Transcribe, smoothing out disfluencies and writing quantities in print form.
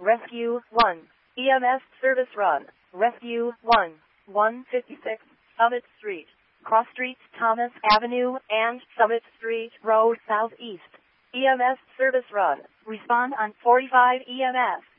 Rescue 1. EMS Service Run. Rescue 1. 156 Summit Street. Cross Streets, Thomas Avenue, and Summit Street Road Southeast. EMS Service Run. Respond on 45 EMS.